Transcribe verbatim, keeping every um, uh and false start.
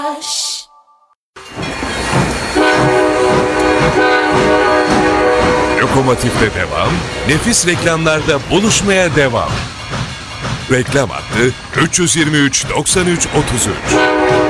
Lokomotif'te devam, nefis reklamlarda buluşmaya devam. Reklam hattı üç yüz yirmi üç doksan üç otuz üç.